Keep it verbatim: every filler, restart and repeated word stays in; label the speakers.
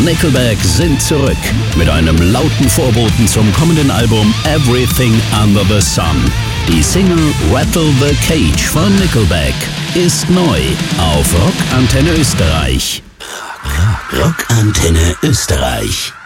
Speaker 1: Nickelback sind zurück mit einem lauten Vorboten zum kommenden Album Everything Under the Sun. Die Single Rattle the Cage von Nickelback ist neu auf Rockantenne Österreich.
Speaker 2: Rockantenne Österreich.